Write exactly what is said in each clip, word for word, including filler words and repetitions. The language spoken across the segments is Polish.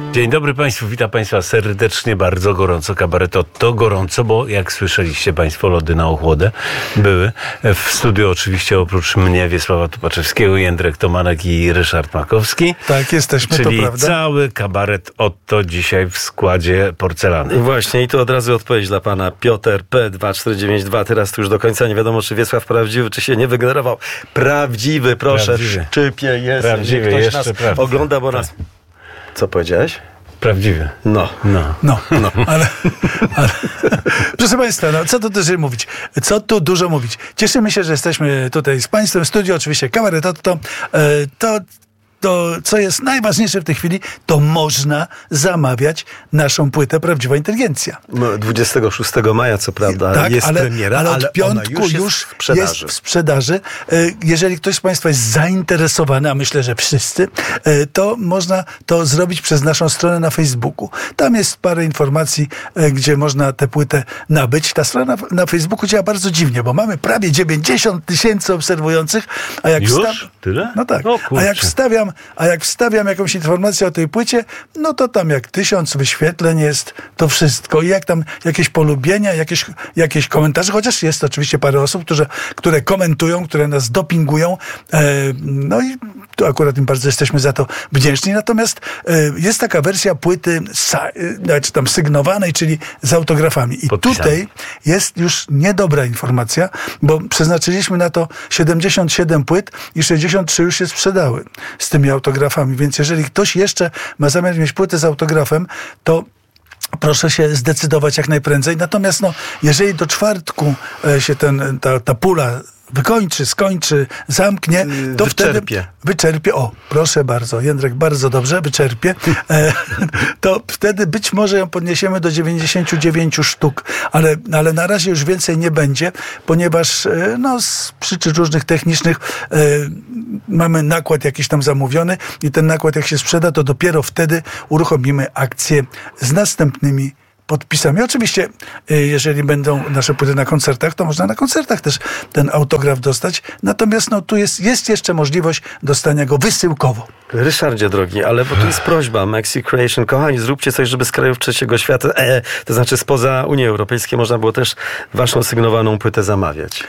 Dzień dobry Państwu, witam Państwa serdecznie, bardzo gorąco. Kabaret Otto gorąco, bo jak słyszeliście Państwo, lody na ochłodę były. W studiu oczywiście oprócz mnie Wiesława Tupaczewskiego, Jędrek Tomanek i Ryszard Makowski. Tak, jesteśmy, czyli to prawda. Cały kabaret Otto dzisiaj w składzie porcelany. Właśnie i tu od razu odpowiedź dla pana. Piotr P dwa cztery dziewięć dwa. Teraz tu już do końca nie wiadomo, czy Wiesław prawdziwy, czy się nie wygenerował. Prawdziwy, proszę, Prawdziwy. szczypie jest. Prawdziwy, ktoś jeszcze nas prawdziwy. ogląda, bo nas... Co powiedziałeś? Prawdziwy. No. No. No, no. Ale, ale proszę Państwa, no, co tu dużo mówić? Co tu dużo mówić? Cieszymy się, że jesteśmy tutaj z Państwem w studiu, oczywiście kabaret Otto. To, to, co jest najważniejsze w tej chwili, to można zamawiać naszą płytę Prawdziwa Inteligencja. No, dwudziestego szóstego maja, co prawda, tak, jest ale, premiera, ale od ale piątku ona już, już jest w sprzedaży. Jest w sprzedaży. Jeżeli ktoś z Państwa jest zainteresowany, a myślę, że wszyscy, to można to zrobić przez naszą stronę na Facebooku. Tam jest parę informacji, gdzie można tę płytę nabyć. Ta strona na, na Facebooku działa bardzo dziwnie, bo mamy prawie dziewięćdziesiąt tysięcy obserwujących, a jak Już? wsta- Tyle? No tak. O, a jak wstawiam, a jak wstawiam jakąś informację o tej płycie, no to tam jak tysiąc wyświetleń jest to wszystko. I jak tam jakieś polubienia, jakieś, jakieś komentarze, chociaż jest oczywiście parę osób, które, które komentują, które nas dopingują. E, no i tu akurat im bardzo jesteśmy za to wdzięczni. Natomiast e, jest taka wersja płyty sa, e, czy tam sygnowanej, czyli z autografami. I Podpisane. Tutaj jest już niedobra informacja, bo przeznaczyliśmy na to siedemdziesiąt siedem płyt i sześćdziesiąt trzy już się sprzedały z tymi autografami. Więc jeżeli ktoś jeszcze ma zamiar mieć płytę z autografem, to proszę się zdecydować jak najprędzej. Natomiast no, jeżeli do czwartku się ten, ta, ta pula wykończy, skończy, zamknie, to wyczerpie. wtedy wyczerpie. O, proszę bardzo, Jędrek, bardzo dobrze, wyczerpie. E, to wtedy być może ją podniesiemy do dziewięćdziesięciu dziewięciu sztuk, ale, ale na razie już więcej nie będzie, ponieważ e, no, z przyczyn różnych technicznych e, mamy nakład jakiś tam zamówiony i ten nakład jak się sprzeda, to dopiero wtedy uruchomimy akcję z następnymi podpisami. Oczywiście, jeżeli będą nasze płyty na koncertach, to można na koncertach też ten autograf dostać. Natomiast no, tu jest, jest jeszcze możliwość dostania go wysyłkowo. Ryszardzie drogi, ale bo tu jest prośba Maxi Creation, kochani, zróbcie coś, żeby z krajów trzeciego świata, e, to znaczy spoza Unii Europejskiej można było też waszą sygnowaną płytę zamawiać.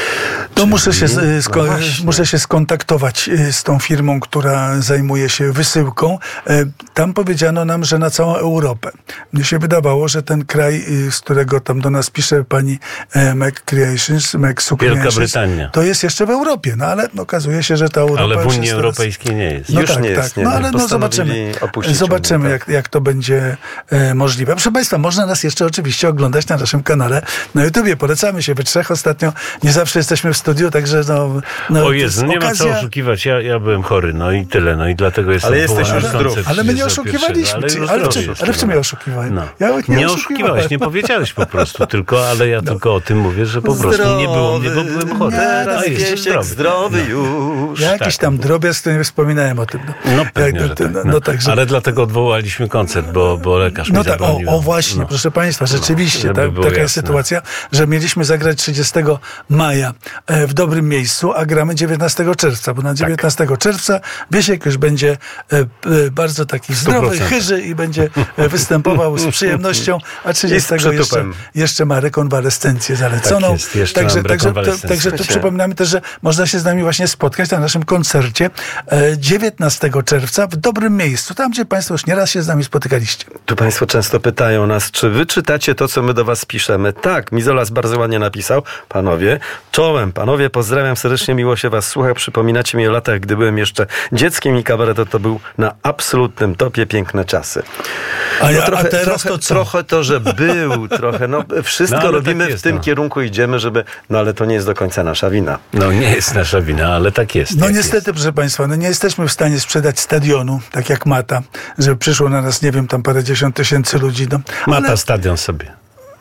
To Czyli... muszę się, sko- no muszę się skontaktować z tą firmą, która zajmuje się wysyłką. Tam powiedziano nam, że na całą Europę. Mnie się wydawało, że ten kraj, z którego tam do nas pisze pani Mac Creations, Mac Wielka Brytania. To jest jeszcze w Europie, no ale okazuje się, że ta Europa Ale w już Unii jest Europejskiej nie jest. No już tak, nie tak. jest. Nie, no ale no zobaczymy. Zobaczymy, tak. jak, jak to będzie e, możliwe. Proszę Państwa, można nas jeszcze oczywiście oglądać na naszym kanale na YouTubie. Polecamy się we trzech ostatnio. Nie zawsze jesteśmy w studiu, także no... no o Jezu, nie okazja... ma co oszukiwać. Ja, ja byłem chory, no i tyle. No i dlatego jestem Ale jesteś już powołany zdrów. Ale my nie trzydziestego oszukiwaliśmy. pierwszego, Ale, ale, ale, w czym, ale w czym ja oszukiwałem? No. Ja nie, nie oszukiwałeś, nie powiedziałeś po prostu, tylko, ale ja no. tylko o tym mówię, że po prostu nie było mnie, bo byłem chory. Teraz A jestem zdrowy. zdrowy no. już. Ja jakiś tak. tam drobiazg, to nie wspominałem o tym. No, No pewnie, Jak, że to, tak, no, no. no, także... Ale dlatego odwołaliśmy koncert, bo, bo lekarz No mi tak, o, zabronił. o właśnie, no. proszę Państwa, rzeczywiście, no, tak, taka jasne. jest sytuacja, że mieliśmy zagrać trzydziestego maja w dobrym miejscu, a gramy dziewiętnastego czerwca, bo na dziewiętnastego czerwca Wiesiek już będzie bardzo taki zdrowy, chyży i będzie występował z przyjemnością, a trzydziestego jeszcze, jeszcze ma rekonwalescencję zaleconą. Tak jest, jeszcze także, także, to, także tu Wiecie. przypominamy też, że można się z nami właśnie spotkać na naszym koncercie dziewiętnastego czerwca w dobrym miejscu, tam gdzie Państwo już nieraz się z nami spotykaliście. Tu Państwo często pytają nas, czy wy czytacie to, co my do was piszemy. Tak, Mizolas bardzo ładnie napisał. Panowie, czołem, panowie, pozdrawiam serdecznie, miło się was słucha. Przypominacie mi o latach, gdy byłem jeszcze dzieckiem i kabaret to był na absolutnym topie, piękne czasy. A, ja, no trochę, a teraz trochę, to co? Trochę to, że był, trochę, no wszystko no, robimy tak jest, w tym no. kierunku, idziemy, żeby, no ale to nie jest do końca nasza wina. No nie jest nasza wina, ale tak jest. No tak niestety, jest. proszę Państwa, no nie jesteśmy w stanie sprzedać stadionu, tak jak Mata, żeby przyszło na nas, nie wiem, tam parę dziesiąt tysięcy ludzi. No, Mata ale... stadion sobie.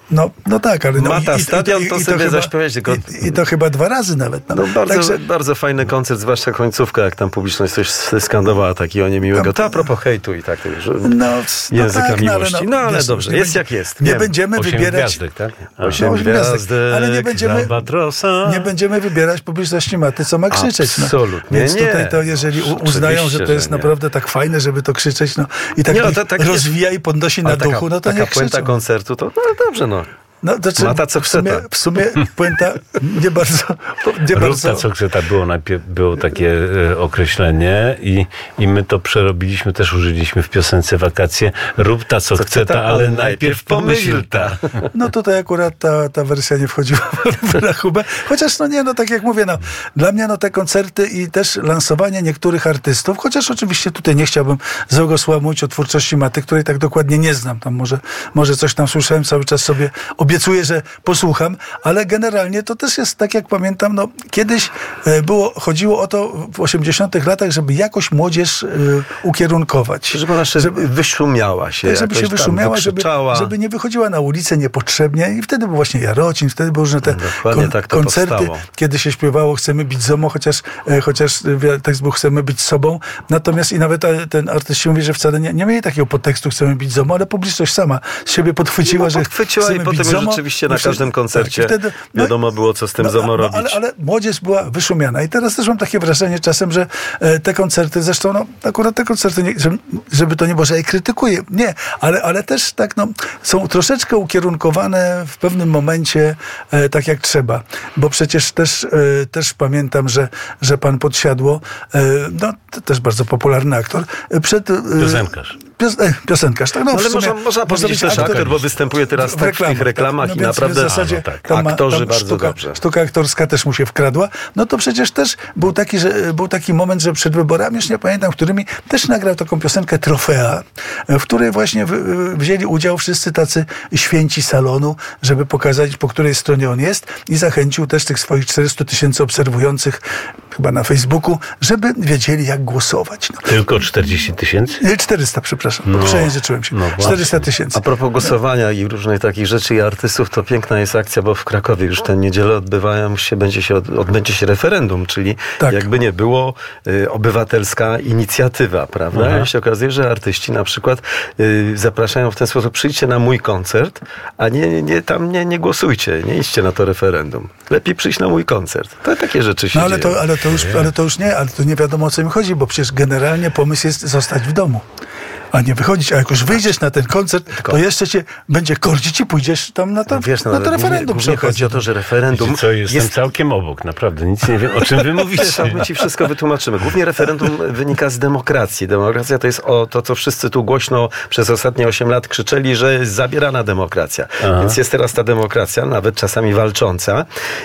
No, no tak, ale... No, Mata i, i, Stadion i, to i, sobie chyba, zaśpiewać. Tylko... I, I to chyba dwa razy nawet. No, no bardzo, Także... bardzo fajny koncert, zwłaszcza końcówka, jak tam publiczność coś skandowała takiego niemiłego. To a propos hejtu i tak, że no, języka no tak, miłości. No, ale, no ale wiesz, dobrze, nie jest będzie, jak jest. Nie Wiem. będziemy Osiem wybierać... gwiazdek, tak? Osiem Osiem gwiazdek, gwiazdek, ale nie będziemy, nie będziemy wybierać publiczności Maty, co ma krzyczeć. No. Absolutnie Więc nie. tutaj to, jeżeli uznają, Oczywiście, że to jest że nie. naprawdę tak fajne, żeby to krzyczeć, no i tak, Nie, no to tak rozwija i podnosi na ale taka, duchu, no to taka niech puenta krzyczą. koncertu, to no dobrze, no. No, to czy Mata co w sumie, chce, w sumie puenta nie bardzo... Nie bardzo... Rupta co chce, ta było, najpierw, było takie e, określenie i, i my to przerobiliśmy, też użyliśmy w piosence Wakacje. Rupta co, co chce, ta, ale najpierw pomyśl ta. No tutaj akurat ta, ta wersja nie wchodziła w rachubę. Chociaż no nie, no tak jak mówię, no dla mnie no te koncerty i też lansowanie niektórych artystów, chociaż oczywiście tutaj nie chciałbym złego słowa mówić o twórczości Maty, której tak dokładnie nie znam. Tam może, może coś tam słyszałem, cały czas sobie obiecuję, że posłucham, ale generalnie to też jest tak, jak pamiętam, no kiedyś było, chodziło o to w osiemdziesiątych latach, żeby jakoś młodzież y, ukierunkować. Żeby ona się żeby wyszumiała się. Żeby się wyszumiała, żeby, żeby nie wychodziła na ulicę niepotrzebnie i wtedy był właśnie Jarocin, wtedy były różne te kon, tak to koncerty, powstało. kiedy się śpiewało Chcemy być ZOMO, chociaż, e, chociaż tekst był Chcemy być sobą, natomiast i nawet ten artyści mówi, że wcale nie, nie mieli takiego podtekstu Chcemy być ZOMO, ale publiczność sama z siebie podchwyciła, no, że podchwyciła i potem już rzeczywiście na każdym koncercie tak, wtedy, no, wiadomo było, co z tym no, ZOMO no, robić. Ale, ale młodzież była wyszumiana i teraz też mam takie wrażenie czasem, że e, te koncerty, zresztą no, akurat te koncerty, nie, żeby, żeby to nie było, że je krytykuję, nie, ale, ale też tak no, są troszeczkę ukierunkowane w pewnym momencie e, tak jak trzeba, bo przecież też, e, też pamiętam, że, że pan Podsiadło, e, no to też bardzo popularny aktor, e, przed... E, Piosenkarz. Pios, e, piosenkarz, tak? No, no, ale w sumie, można, można powiedzieć też aktor, aktor, bo występuje teraz w, tak w tych reklamach tak, i no naprawdę w zasadzie a, no tak. tam, aktorzy tam bardzo sztuka, dobrze. Sztuka aktorska też mu się wkradła. No to przecież też był taki, że, był taki moment, że przed wyborami, już nie pamiętam, którymi też nagrał taką piosenkę Trofea, w której właśnie w, wzięli udział wszyscy tacy święci salonu, żeby pokazać, po której stronie on jest i zachęcił też tych swoich czterystu tysięcy obserwujących chyba na Facebooku, żeby wiedzieli, jak głosować. No. Tylko czterdzieści tysięcy? czterysta, przepraszam. No. Przejęzyczyłem się. No czterysta tysięcy. A propos głosowania i różnych takich rzeczy i artystów, to piękna jest akcja, bo w Krakowie już tę niedzielę odbywają się, będzie się, odbędzie się referendum, czyli tak. jakby nie było y, obywatelska inicjatywa, prawda? Aha. I się okazuje, że artyści na przykład y, zapraszają w ten sposób, przyjdźcie na mój koncert, a nie, nie tam nie, nie głosujcie, nie idźcie na to referendum. Lepiej przyjść na mój koncert. To takie rzeczy się no, ale dzieją. To, ale, to już, ale to już nie, ale to nie wiadomo, o co im chodzi, bo przecież generalnie pomysł jest zostać w domu, a nie wychodzić. A jak już wyjdziesz na ten koncert, Tylko. to jeszcze cię będzie korcić i pójdziesz tam na to, no wiesz, no, na to referendum. Nie chodzi o to, że referendum... Wiecie co, jestem jest... całkiem obok, naprawdę. Nic nie wiem, o czym wy mówicie. My ci wszystko wytłumaczymy. Głównie referendum wynika z demokracji. Demokracja to jest o to, co wszyscy tu głośno przez ostatnie osiem lat krzyczeli, że jest zabierana demokracja. Aha. Więc jest teraz ta demokracja, nawet czasami walcząca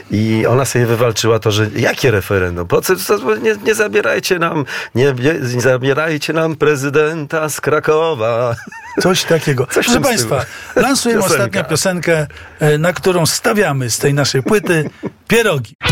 i ona sobie wywalczyła to, że jakie referendum? Po co? Nie, nie zabierajcie nam, nie, nie zabierajcie nam prezydenta z Krakowa. Coś takiego. Coś Proszę Państwa, lansujemy ostatnią piosenkę, na którą stawiamy z tej naszej płyty pierogi.